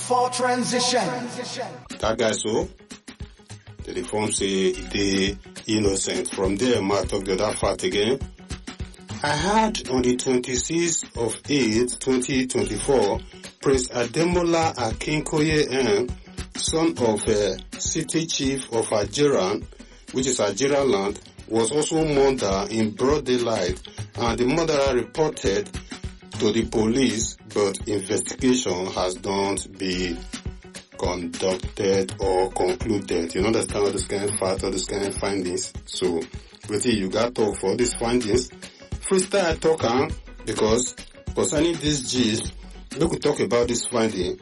for transition. That guy so the form say they innocent. From there, I talk the other part again. I heard on the 26th of 8, 2024, Prince Ademola Akinkoye, son of city chief of Ajiran, which is Ajiran land, was also murdered in broad daylight, and the murderer reported to the police, but investigation has not been conducted or concluded. You understand all this kind of fact, all this kind of findings. So, with you got to talk for these findings. Freestyle talk, because concerning this gist, we could talk about this finding.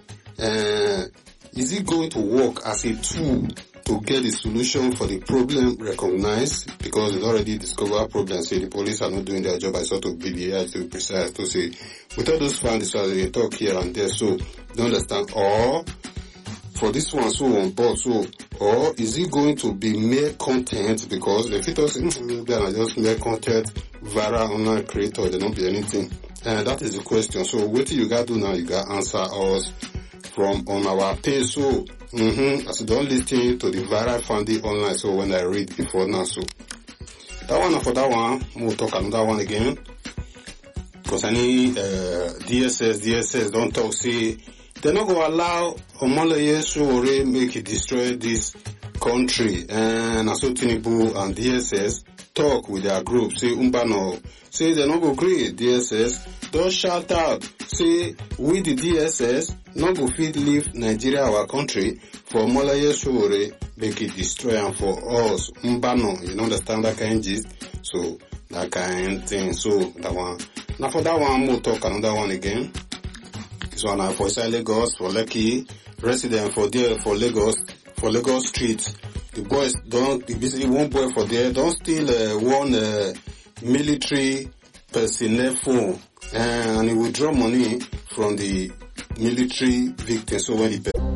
Is it going to work as a tool to get the solution for the problem recognized? Because it already discovered problems. Say the police are not doing their job. I sort of BBI to be precise to say, with all those findings, so they talk here and there. So, don't understand. Or for this one, so on board, so, or is it going to be mere content? Because the fit us maybe are just mere content, viral online creator, there don't be anything. And that is the question. So what you got to do now? You got to answer us from on our page. So, as you don't listen to the viral funding online. So when I read before now, so that one for that one, we'll talk another one again. Because I need DSS don't talk, say, they're not going to allow Omoloye Sowore make it destroy this country. And Aso Tinubu and DSS talk with their group. Say Umbano, say they're not going to agree. DSS don't shout out. Say we the DSS not going to leave Nigeria, our country, for Omoloye Sowore make it destroy, and for us Umbano. You understand that kind of gist? So that kind of thing. So that one. Now for that one, we'll talk another one again. This one for inside Lagos, for Lekki, resident for there, for Lagos Street. The boys don't, basically one boy for there, don't steal one military personnel phone, and he withdraw money from the military victim. So when he